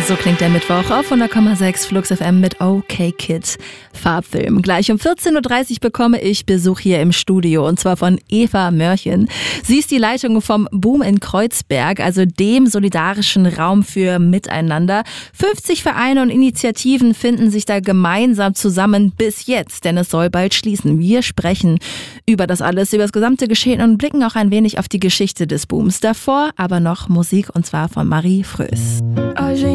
So klingt der Mittwoch auf 100,6 Flux FM mit OK Kid. Farbfilm. Gleich um 14.30 Uhr bekomme ich Besuch hier im Studio und zwar von Eva Mörchen. Sie ist die Leitung vom Boom in Kreuzberg, also dem solidarischen Raum für Miteinander. 50 Vereine und Initiativen finden sich da gemeinsam zusammen bis jetzt, denn es soll bald schließen. Wir sprechen über das alles, über das gesamte Geschehen und blicken auch ein wenig auf die Geschichte des Booms. Davor aber noch Musik und zwar von Marie Fröß.